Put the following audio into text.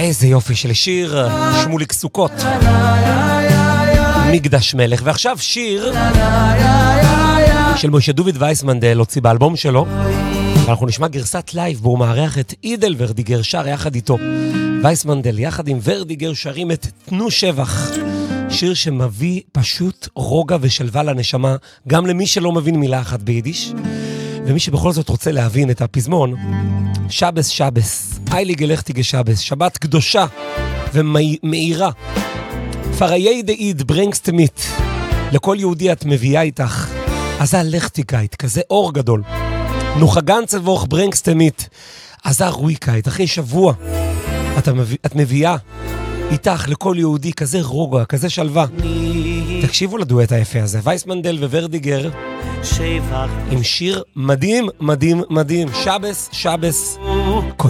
איזה יופי של שיר, שמוליק סוכות, מקדש מלך. ועכשיו שיר של משה דוד וייסמנדל, הוציא באלבום שלו, ואנחנו נשמע גרסת לייב בו הוא מארח את אידל ורדיגר שר יחד איתו. וייסמנדל יחד עם ורדיגר שרים את תנו שבח, שיר שמביא פשוט רוגע ושלווה לנשמה, גם למי שלא מבין מילה אחת ביידיש, ומי שבכל זאת רוצה להבין את הפזמון. שבס שבס, אייליג אלכתי גשבס, שבת קדושה ומאירה, פריי דאיד ברנגסט מיט, לכל יהודי את מביאה איתך, עזה לכתיקאית, כזה אור גדול, נוחגן צבוך ברנגסט מיט, עזה רואיקאית, אחרי שבוע את מביאה איתך לכל יהודי כזה רוגע, כזה שלווה. תקשיבו לדואט היפה הזה, וייסמנדל וורדיגר, עם שיר מדהים מדהים מדהים, שבס שבס.